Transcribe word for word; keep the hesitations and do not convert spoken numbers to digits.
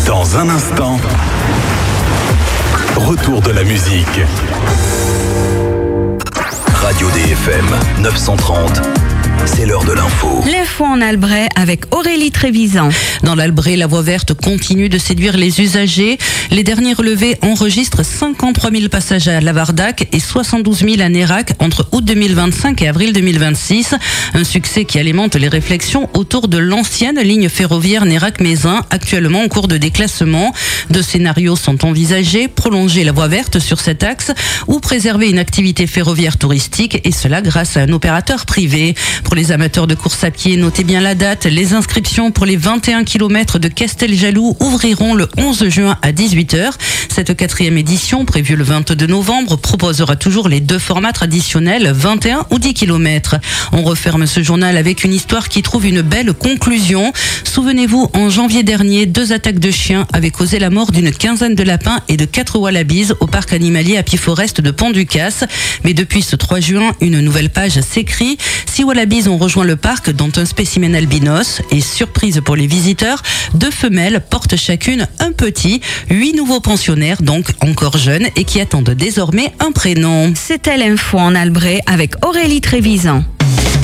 Dans un instant, retour de la musique. Radio D F M neuf cent trente. C'est l'heure de l'info. L'info en Albret avec Aurélie Trévisan. Dans l'Albret, la voie verte continue de séduire les usagers. Les derniers relevés enregistrent cinquante-trois mille passages à Lavardac et soixante-douze mille à Nérac entre août deux mille vingt-cinq et avril deux mille vingt-six. Un succès qui alimente les réflexions autour de l'ancienne ligne ferroviaire Nérac-Mézin, actuellement en cours de déclassement. Deux scénarios sont envisagés: prolonger la voie verte sur cet axe ou préserver une activité ferroviaire touristique, et cela grâce à un opérateur privé. Pour les amateurs de course à pied, notez bien la date. Les inscriptions pour les vingt et un kilomètres de Casteljaloux ouvriront le onze juin à dix-huit heures. Cette quatrième édition, prévue le vingt-deux novembre, proposera toujours les deux formats traditionnels, vingt et un ou dix kilomètres. On referme ce journal avec une histoire qui trouve une belle conclusion. Souvenez-vous, en janvier dernier, deux attaques de chiens avaient causé la mort d'une quinzaine de lapins et de quatre wallabies au parc animalier Happy Forest de Pont-du-Casse. Mais depuis ce trois juin, une nouvelle page s'écrit. Six wallabies ont rejoint le parc, dont un spécimen albinos. Et surprise pour les visiteurs, deux femelles portent chacune un petit. Huit nouveaux pensionnaires, donc encore jeunes, et qui attendent désormais un prénom. C'était l'info en Albret avec Aurélie Trévisan.